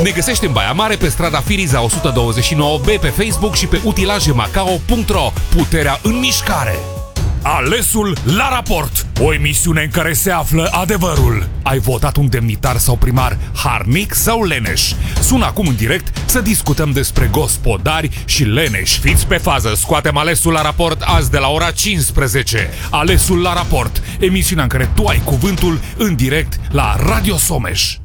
Ne găsești în Baia Mare pe strada Firiza 129B pe Facebook și pe utilajemacao.ro. Puterea în mișcare! Alesul la raport! O emisiune în care se află adevărul. Ai votat un demnitar sau primar harnic sau leneș? Sună acum în direct să discutăm despre gospodari și leneși. Fiți pe fază, scoatem Alesul la raport azi de la ora 15. Alesul la raport, emisiunea în care tu ai cuvântul în direct la Radio Someș.